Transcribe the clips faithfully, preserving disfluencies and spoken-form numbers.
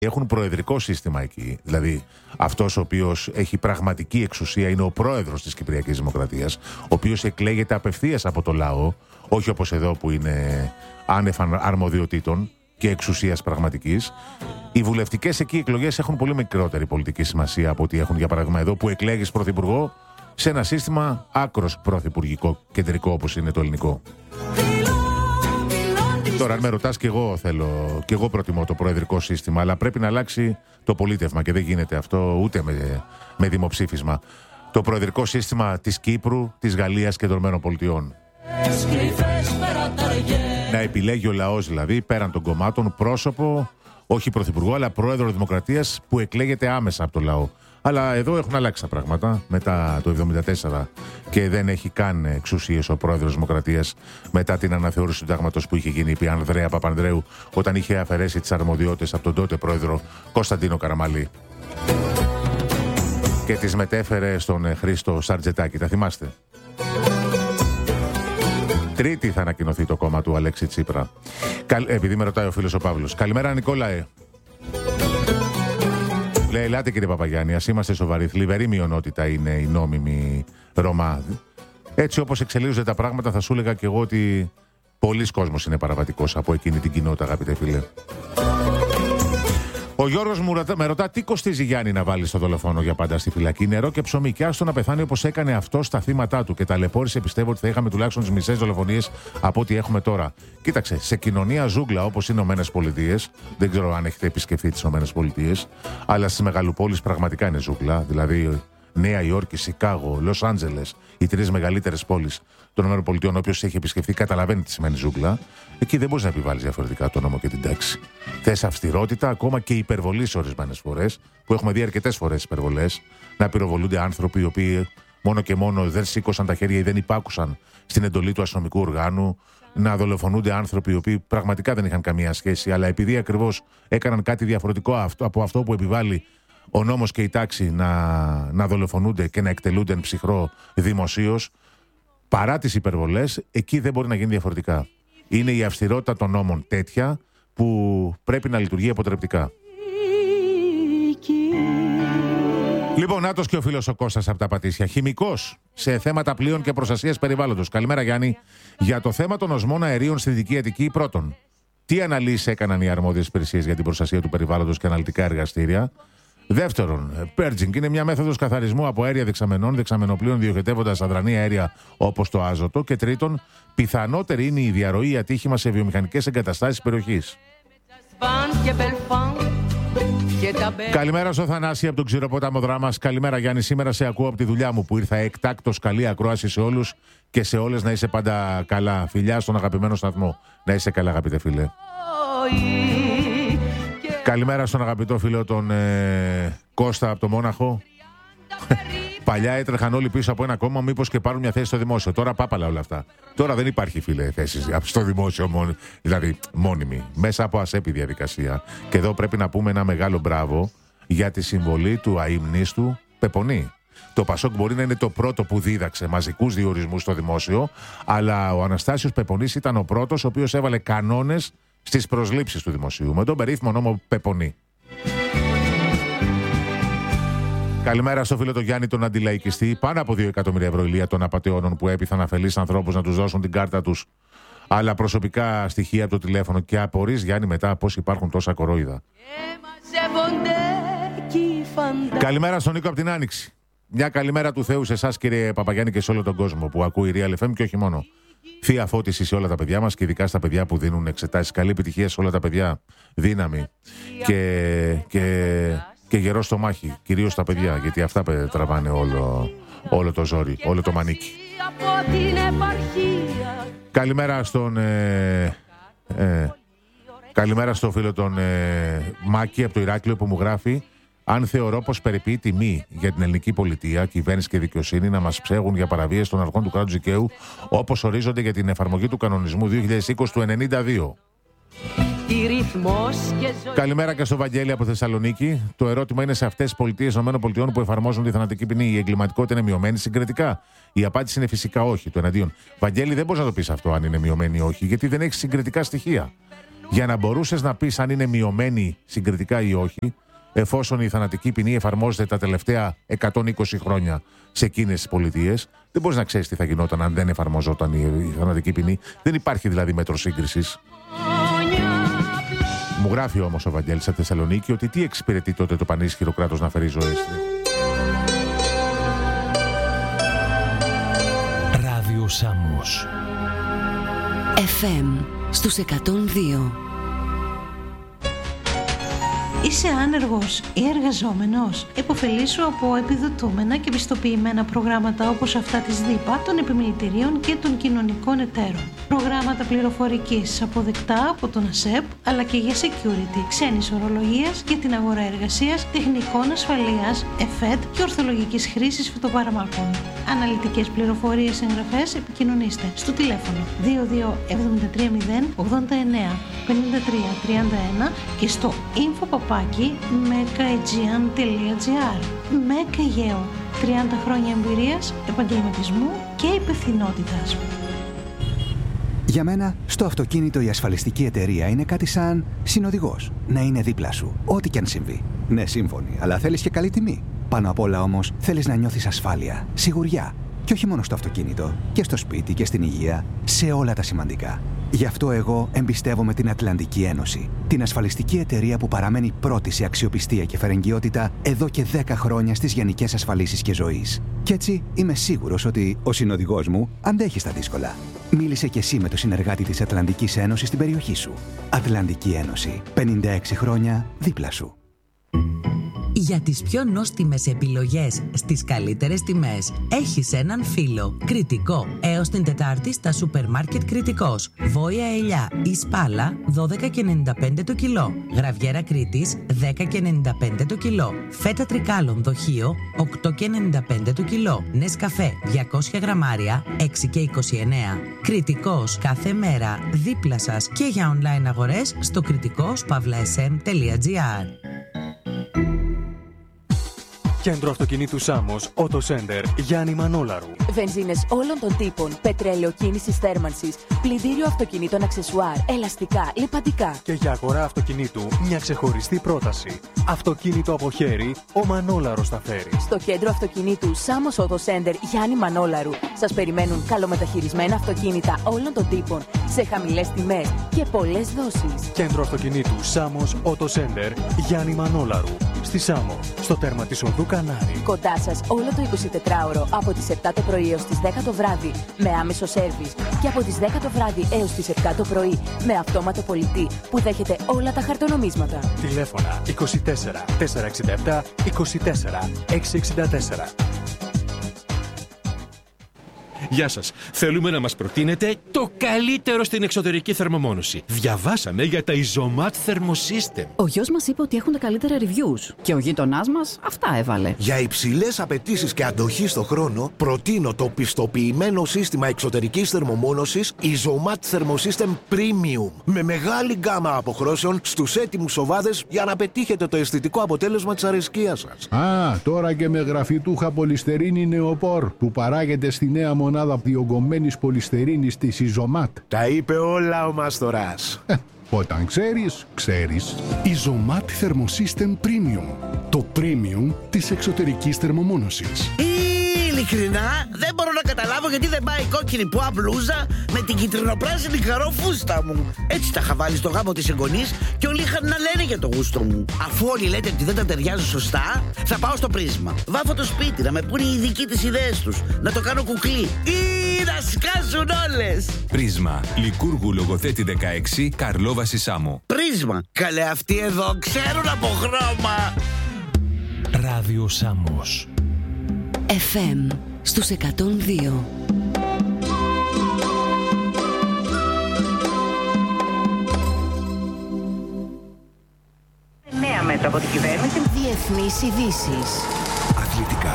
Έχουν προεδρικό σύστημα εκεί. Δηλαδή, αυτός ο οποίος έχει πραγματική εξουσία είναι ο πρόεδρος της Κυπριακής Δημοκρατίας, ο οποίος εκλέγεται απευθείας από το λαό, όχι όπως εδώ που είναι άνευ αρμοδιοτήτων και εξουσίας πραγματικής. Οι βουλευτικές εκεί εκλογές έχουν πολύ μικρότερη πολιτική σημασία από ό,τι έχουν, για παράδειγμα, εδώ που εκλέγεις πρωθυπουργό σε ένα σύστημα άκρος πρωθυπουργικό, κεντρικό όπως είναι το ελληνικό. Τώρα, αν με ρωτάς, και εγώ θέλω, και εγώ προτιμώ το προεδρικό σύστημα, αλλά πρέπει να αλλάξει το πολίτευμα και δεν γίνεται αυτό ούτε με, με δημοψήφισμα. Το προεδρικό σύστημα της Κύπρου, της Γαλλίας και των ΗΠΑ. Να επιλέγει ο λαός, δηλαδή, πέραν των κομμάτων, πρόσωπο, όχι πρωθυπουργό, αλλά πρόεδρο Δημοκρατίας που εκλέγεται άμεσα από το λαό. Αλλά εδώ έχουν αλλάξει τα πράγματα μετά το εβδομήντα τέσσερα και δεν έχει καν εξουσίες ο πρόεδρος Δημοκρατίας μετά την αναθεώρηση του συντάγματος που είχε γίνει επί Ανδρέα Παπανδρέου όταν είχε αφαιρέσει τις αρμοδιότητες από τον τότε πρόεδρο Κωνσταντίνο Καραμανλή και τις μετέφερε στον Χρήστο Σαρτζετάκη. Τα θυμάστε? Τρίτη θα ανακοινωθεί το κόμμα του Αλέξη Τσίπρα. Καλ... Επειδή με ρωτάει ο φίλος ο Παύλος. Καλημέρα, Νικόλαε. Λέει, ελάτε κύριε Παπαγιάννη, ας είμαστε σοβαροί. Θλιβερή μειονότητα είναι η νόμιμη Ρωμά. Έτσι όπως εξελίσσονται τα πράγματα, θα σου έλεγα και εγώ ότι πολλοί κόσμος είναι παραβατικός από εκείνη την κοινότητα, αγαπητέ φίλε. Ο Γιώργος μου ρωτά, με ρωτά τι κοστίζει, Γιάννη, να βάλει στο δολοφόνο για πάντα στη φυλακή. Νερό και ψωμί. Και άστο να πεθάνει όπως έκανε αυτό στα θύματα του. Και ταλαιπώρησε, πιστεύω ότι θα είχαμε τουλάχιστον τις μισές δολοφονίες από ό,τι έχουμε τώρα. Κοίταξε, σε κοινωνία ζούγκλα όπως είναι οι Ηνωμένες Πολιτείες, δεν ξέρω αν έχετε επισκεφθεί τις Ηνωμένες Πολιτείες, αλλά στις μεγαλοπόλεις πραγματικά είναι ζούγκλα. Δηλαδή Νέα Υόρκη, Σικάγο, Λος Άντζελες, οι τρεις μεγαλύτερες πόλεις των ΗΠΑ, όποιος έχει επισκεφθεί καταλαβαίνει τι σημαίνει ζούγκλα. Εκεί δεν μπορείς να επιβάλλεις διαφορετικά το νόμο και την τάξη. Θες αυστηρότητα, ακόμα και υπερβολή σε ορισμένες φορές, που έχουμε δει αρκετές φορές υπερβολές, να πυροβολούνται άνθρωποι οι οποίοι μόνο και μόνο δεν σήκωσαν τα χέρια ή δεν υπάκουσαν στην εντολή του αστυνομικού οργάνου, να δολοφονούνται άνθρωποι οι οποίοι πραγματικά δεν είχαν καμία σχέση, αλλά επειδή ακριβώς έκαναν κάτι διαφορετικό από αυτό που επιβάλλει ο νόμος και η τάξη, να, να δολοφονούνται και να εκτελούνται εν ψυχρό δημοσίως, παρά τις υπερβολές, εκεί δεν μπορεί να γίνει διαφορετικά. Είναι η αυστηρότητα των νόμων τέτοια που πρέπει να λειτουργεί αποτρεπτικά. Λοιπόν, νάτος και ο φίλος ο Κώστας από τα Πατήσια. Χημικός σε θέματα πλοίων και προστασίας περιβάλλοντος. Καλημέρα, Γιάννη. Για το θέμα των οσμών αερίων στη Δυτική Αττική, πρώτον, τι αναλύσεις έκαναν οι αρμόδιες υπηρεσίες για την προστασία του περιβάλλοντος και αναλυτικά εργαστήρια? Δεύτερον, purging είναι μια μέθοδος καθαρισμού από αέρια δεξαμενών, δεξαμενοπλοίων διοχετεύοντας αδρανή αέρια όπως το άζωτο. Και τρίτον, πιθανότερη είναι η διαρροή ατύχημα σε βιομηχανικές εγκαταστάσεις περιοχής. Καλημέρα στο Θανάση από τον Ξηροπόταμο Δράμας. Καλημέρα, Γιάννη. Σήμερα σε ακούω από τη δουλειά μου που ήρθα εκτάκτος. Καλή ακρόαση σε όλους και σε όλες, να είσαι πάντα καλά. Φιλιά στον αγαπημένο σταθμό. Να είσαι καλά, αγαπητέ φίλε. Καλημέρα στον αγαπητό φίλο τον ε, Κώστα από το Μόναχο. Παλιά έτρεχαν όλοι πίσω από ένα κόμμα, μήπως και πάρουν μια θέση στο δημόσιο. Τώρα πάπαλα όλα αυτά. Τώρα δεν υπάρχει, φίλε, θέση στο δημόσιο, μόνη, δηλαδή μόνιμη, μέσα από ασέπη διαδικασία. Και εδώ πρέπει να πούμε ένα μεγάλο μπράβο για τη συμβολή του αείμνηστου Πεπονή. Το Πασόκ μπορεί να είναι το πρώτο που δίδαξε μαζικούς διορισμούς στο δημόσιο, αλλά ο Αναστάσιος Πεπονής ήταν ο πρώτος ο οποίος έβαλε κανόνες στις προσλήψεις του δημοσίου, με τον περίφημο νόμο Πεπονή. Καλημέρα στο φίλο τον Γιάννη τον αντιλαϊκιστή. Πάνω από δύο εκατομμύρια ευρώ ηλία των απατεώνων που έπειθαν αφελείς ανθρώπους να τους δώσουν την κάρτα τους, αλλά προσωπικά στοιχεία από το τηλέφωνο. Και απορείς, Γιάννη, μετά πώς υπάρχουν τόσα κορόιδα. Καλημέρα στον Νίκο από την Άνοιξη. Μια καλημέρα του Θεού σε εσάς, κύριε Παπαγιάννη, και σε όλο τον κόσμο που ακούει Real εφ εμ και όχι μόνο. Θεία φώτιση σε όλα τα παιδιά μας και ειδικά στα παιδιά που δίνουν εξετάσεις. Καλή επιτυχία σε όλα τα παιδιά. Δύναμη και, και, και γερό στο μάχη. Κυρίως τα παιδιά, γιατί αυτά τραβάνε όλο, όλο το ζόρι, όλο το μανίκι. Καλημέρα στον ε, ε, καλημέρα στο φίλο τον ε, Μάκη από το Ηράκλειο που μου γράφει: αν θεωρώ πως περιποιεί τιμή για την ελληνική πολιτεία, κυβέρνηση και δικαιοσύνη να μας ψέγουν για παραβίαση των αρχών του κράτους δικαίου, όπως ορίζονται για την εφαρμογή του κανονισμού δύο χιλιάδες είκοσι του ενενήντα δύο. Καλημέρα και στο Βαγγέλη από Θεσσαλονίκη. Το ερώτημα είναι σε αυτές τις πολιτείες ΗΠΑ που εφαρμόζουν τη θανατική ποινή, η εγκληματικότητα είναι μειωμένη συγκριτικά? Η απάντηση είναι φυσικά όχι, το εναντίον. Βαγγέλη, δεν μπορείς να το πεις αυτό αν είναι μειωμένη ή όχι, γιατί δεν έχει συγκριτικά στοιχεία. για να μπορούσες να πεις αν είναι μειωμένη συγκριτικά ή όχι, εφόσον η θανατική ποινή εφαρμόζεται τα τελευταία εκατόν είκοσι χρόνια σε εκείνες τις πολιτείες. Δεν μπορείς να ξέρεις τι θα γινόταν αν δεν εφαρμοζόταν η θανατική ποινή. Δεν υπάρχει δηλαδή μέτρο σύγκρισης. Μου γράφει όμως ο Βαγγέλης από Θεσσαλονίκη ότι τι εξυπηρετεί τότε το πανίσχυρο κράτος να φέρει ζωές. Ράδιο Σάμος εφ εμ στους εκατόν δύο. Είσαι άνεργος ή εργαζόμενος? Εποφελήσου από επιδοτούμενα και πιστοποιημένα προγράμματα όπως αυτά της ΔΥΠΑ, των επιμελητηρίων και των κοινωνικών εταίρων. Προγράμματα πληροφορικής αποδεκτά από τον ΑΣΕΠ, αλλά και για security, ξένης ορολογίας για την αγορά εργασίας, τεχνικών ασφαλείας, ΕΦΕΤ και ορθολογικής χρήσης φυτοπαραμάκων. Αναλυτικές πληροφορίες, εγγραφές, επικοινωνήστε στο τηλέφωνο δύο δύο επτά τρία μηδέν ογδόντα εννέα πενήντα τρία τριάντα ένα και στο info mekaegean τελεία gr. Mekaegeo, τριάντα χρόνια εμπειρίας, επαγγελματισμού και υπευθυνότητας. Για μένα, στο αυτοκίνητο η ασφαλιστική εταιρεία είναι κάτι σαν συνοδηγός. Να είναι δίπλα σου, ό,τι και αν συμβεί. Ναι, σύμφωνοι, αλλά θέλεις και καλή τιμή. Πάνω απ' όλα όμως, θέλεις να νιώθεις ασφάλεια, σιγουριά. Και όχι μόνο στο αυτοκίνητο, και στο σπίτι και στην υγεία, σε όλα τα σημαντικά. Γι' αυτό εγώ εμπιστεύομαι την Ατλαντική Ένωση, την ασφαλιστική εταιρεία που παραμένει πρώτη σε αξιοπιστία και φερεγγιότητα εδώ και δέκα χρόνια στις γενικές ασφαλίσεις και ζωής. Κι έτσι είμαι σίγουρος ότι ο συνοδηγός μου αντέχει στα δύσκολα. Μίλησε κι εσύ με το συνεργάτη της Ατλαντικής Ένωσης στην περιοχή σου. Ατλαντική Ένωση, πενήντα έξι χρόνια δίπλα σου. Για τις πιο νόστιμες επιλογές στις καλύτερες τιμές έχεις έναν φίλο. Κρητικό. Έως την Τετάρτη στα σούπερ μάρκετ Κρητικός. Βόια ελιά ή σπάλα δώδεκα και ενενήντα πέντε το κιλό. Γραβιέρα Κρήτης δέκα και ενενήντα πέντε το κιλό. Φέτα τρικάλων δοχείο οκτώ και ενενήντα πέντε το κιλό. Νεσκαφέ διακόσια γραμμάρια έξι και είκοσι εννέα. Κρητικός κάθε μέρα δίπλα σας και για online αγορές στο κρητικός παύλα ες εμ τελεία τζι άρ. Κέντρο Αυτοκινήτου Σάμος, Auto Center, Γιάννη Μανόλαρου. Βενζίνες όλων των τύπων, πετρέλαιο κίνησης θέρμανσης, πλυντήριο αυτοκινήτων αξεσουάρ, ελαστικά, λιπαντικά. Και για αγορά αυτοκινήτου, μια ξεχωριστή πρόταση. Αυτοκίνητο από χέρι, ο Μανόλαρος θα φέρει. Στο Κέντρο Αυτοκινήτου Σάμος Auto Center, Γιάννη Μανόλαρου, σας περιμένουν καλομεταχειρισμένα αυτοκίνητα όλων των τύπων, σε χαμηλές τιμές και πολλές δόσεις. Κέντρο Αυτοκινήτου Σάμος Auto Center, Γιάννη Μανόλαρου. Στη Σάμο, στο τέρμα της οδού Κανάρη. Κοντά σας όλο το εικοσιτετράωρο από τις επτά το πρωί έως τις δέκα το βράδυ με άμεσο σέρβις και από τις δέκα το βράδυ έως τις επτά το πρωί με αυτόματο πολιτή που δέχεται όλα τα χαρτονομίσματα. Τηλέφωνα είκοσι τέσσερα τετρακόσια εξήντα επτά είκοσι τέσσερα εξακόσια εξήντα τέσσερα. Γεια σας. Θέλουμε να μας προτείνετε το καλύτερο στην εξωτερική θερμομόνωση. Διαβάσαμε για τα Isomat Thermosystem. Ο γιος μας είπε ότι έχουν τα καλύτερα reviews και ο γείτονάς μας αυτά έβαλε. Για υψηλές απαιτήσεις και αντοχή στο χρόνο, προτείνω το πιστοποιημένο σύστημα εξωτερικής θερμομόνωσης Isomat Thermosystem Premium. Με μεγάλη γκάμα αποχρώσεων στους έτοιμους σοβάδες για να πετύχετε το αισθητικό αποτέλεσμα της αρεσκίας σας. Α, τώρα και με γραφιτούχα πολυστερίνη νεοπόρ που παράγεται στη νέα μονάδα διογκωμένης πολυστερίνης της Isomat. Τα είπε όλα ο Μάστορας. Όταν ξέρεις, ξέρεις. Isomat Thermosystem Premium. Το premium της εξωτερικής θερμομόνωσης. Ειλικρινά, δεν μπορώ να καταλάβω γιατί δεν πάει η κόκκινη πουά μπλούζα με την κυτρινοπράσινη καρόφουστα μου. Έτσι τα είχα βάλει στο γάμο της εγγονής και όλοι είχαν να λένε για το γούστο μου. Αφού όλοι λέτε ότι δεν τα ταιριάζουν σωστά, θα πάω στο Πρίσμα. Βάφω το σπίτι, να με πούνε οι ειδικοί τις ιδέες τους. Να το κάνω κουκλί ή να σκάσουν όλες. Πρίσμα. Λικούργου Λογοθέτη δεκαέξι, Καρλόβαση Σάμο. Πρίσμα. Καλέ αυτοί εδώ ξέρουν από χρώμα. Ράδιο Σάμος εφ εμ στους εκατόν δύο. Νέα μέτρα από την κυβέρνηση. Διεθνείς ειδήσεις. Αθλητικά.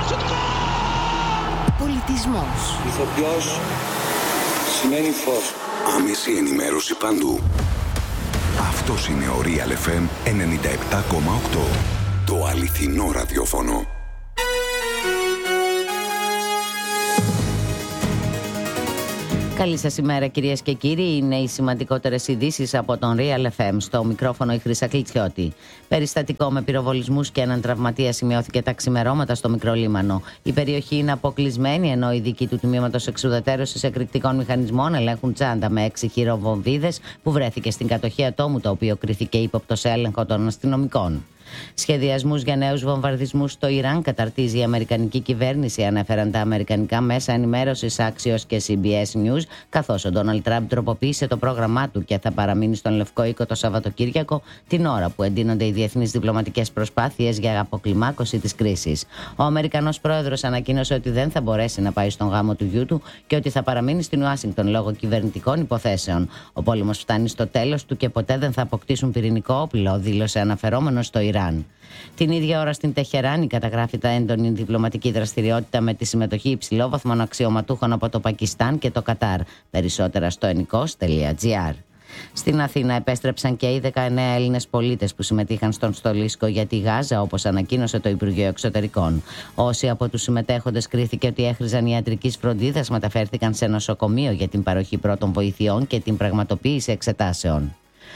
Πολιτισμός. Ηθοποιός σημαίνει φως. Άμεση ενημέρωση παντού. Αυτός είναι ο Real εφ εμ ενενήντα επτά κόμμα οκτώ. Το αληθινό ραδιόφωνο. Καλή σας ημέρα, κυρίες και κύριοι. Είναι οι σημαντικότερες ειδήσεις από τον Real εφ εμ. Στο μικρόφωνο η Χρύσα Κλιτσιώτη. Περιστατικό με πυροβολισμούς και έναν τραυματία σημειώθηκε τα ξημερώματα στο Μικρό Λίμανο. Η περιοχή είναι αποκλεισμένη, ενώ οι ειδικοί του Τμήματος Εξουδετερώσης Εκρηκτικών Μηχανισμών ελέγχουν τσάντα με έξι χειροβομβίδες που βρέθηκε στην κατοχή ατόμου, το οποίο κρίθηκε ύποπτο σε έλεγχο των αστυνομικών. Σχεδιασμούς για νέους βομβαρδισμούς στο Ιράν καταρτίζει η Αμερικανική κυβέρνηση, ανέφεραν τα αμερικανικά μέσα ενημέρωσης Axios και σι μπι ες News, καθώς ο Ντόναλντ Τραμπ τροποποίησε το πρόγραμμά του και θα παραμείνει στον Λευκό Οίκο το Σαββατοκύριακο, την ώρα που εντείνονται οι διεθνείς διπλωματικές προσπάθειες για αποκλιμάκωση της κρίσης. Ο Αμερικανός πρόεδρος ανακοίνωσε ότι δεν θα μπορέσει να πάει στον γάμο του γιού του και ότι θα παραμείνει στην Ουάσιγκτον λόγω κυβερνητικών υποθέσεων. Ο πόλεμος φτάνει στο τέλος του και ποτέ δεν θα αποκτήσουν πυρηνικό όπλο, δήλωσε αναφερόμενος στο Ιράν. Την ίδια ώρα στην Τεχεράνη καταγράφεται έντονη διπλωματική δραστηριότητα με τη συμμετοχή υψηλόβαθμων αξιωματούχων από το Πακιστάν και το Κατάρ. Περισσότερα στο ενικός τελεία τζι άρ. Στην Αθήνα επέστρεψαν και οι δεκαεννέα Έλληνες πολίτες που συμμετείχαν στον στολίσκο για τη Γάζα, όπως ανακοίνωσε το Υπουργείο Εξωτερικών. Όσοι από τους συμμετέχοντες κρίθηκε ότι έχριζαν ιατρικής φροντίδας μεταφέρθηκαν σε νοσοκομείο για την παροχή πρώτων βοηθειών και την πραγματοποίηση εξετάσεων.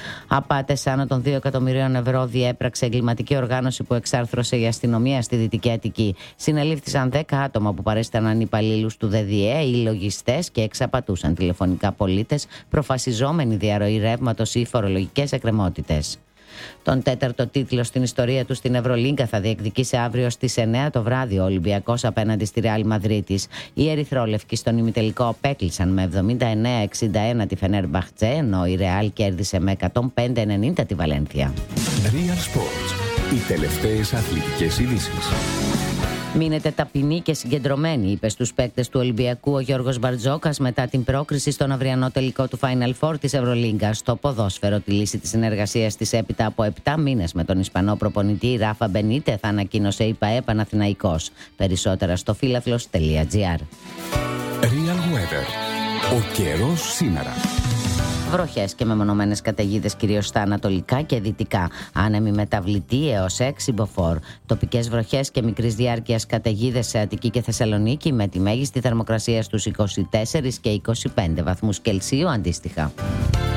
Απάτες άνω των δύο εκατομμυρίων ευρώ διέπραξε εγκληματική οργάνωση που εξάρθρωσε η αστυνομία στη Δυτική Αττική. Συνελήφθησαν δέκα άτομα που παρέσταναν υπαλλήλους του ΔΔΕ ή λογιστές και εξαπατούσαν τηλεφωνικά πολίτες, προφασιζόμενοι διαρροή ρεύματος ή φορολογικές εκκρεμότητες. Τον τέταρτο τίτλο στην ιστορία του στην Ευρωλίγκα θα διεκδικήσει αύριο στις εννέα το βράδυ ο Ολυμπιακός απέναντι στη Ρεάλ Μαδρίτης. Οι ερυθρόλευκοι στον ημιτελικό απέκλεισαν με εβδομήντα εννέα εξήντα ένα τη Φενέρμπαχτσε, ενώ η Ρεάλ κέρδισε με εκατόν πέντε ενενήντα τη Βαλένθια. Real Sports. Οι τελευταίες αθλητικές ειδήσεις. Μείνετε ταπεινοί και συγκεντρωμένοι, είπε στους παίκτες του Ολυμπιακού ο Γιώργος Μπαρτζόκας μετά την πρόκριση στον αυριανό τελικό του Final Four της Ευρωλίγκας. Στο ποδόσφαιρο, τη λύση της συνεργασίας της έπειτα από επτά μήνες με τον Ισπανό προπονητή Ράφα Μπενίτεθ, ανακοίνωσε η ΠΑΕ Παναθηναϊκός. Περισσότερα στο φίλαθλος τελεία τζι άρ. Real Weather. Ο καιρός σήμερα. Βροχές και μεμονωμένες καταιγίδες κυρίως στα ανατολικά και δυτικά. Άνεμη μεταβλητή έως έξι μποφόρ. Τοπικές βροχές και μικρής διάρκειας καταιγίδες σε Αττική και Θεσσαλονίκη, με τη μέγιστη θερμοκρασία στους είκοσι τέσσερα και είκοσι πέντε βαθμούς Κελσίου αντίστοιχα.